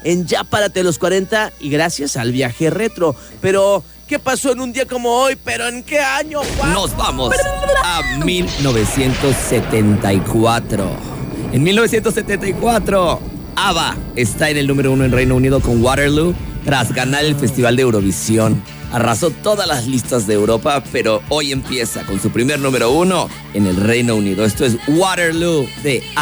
en Ya Párate los 40 y gracias al viaje retro. Pero, ¿qué pasó en un día como hoy? ¿Pero en qué año, Juan? Nos vamos a 1974. En 1974, ABBA está en el número 1 en Reino Unido con Waterloo tras ganar el Festival de Eurovisión. Arrasó todas las listas de Europa, pero hoy empieza con su primer número 1 en el Reino Unido. Esto es Waterloo de ABBA.